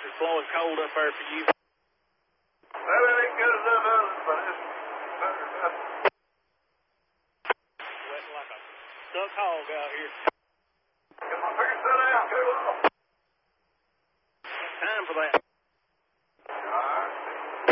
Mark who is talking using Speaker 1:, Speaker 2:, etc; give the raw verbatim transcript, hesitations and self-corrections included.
Speaker 1: it's blowing cold up there for you.
Speaker 2: Well, it ain't good enough others, but it's better enough.
Speaker 1: Sweating like a stuck hog out here.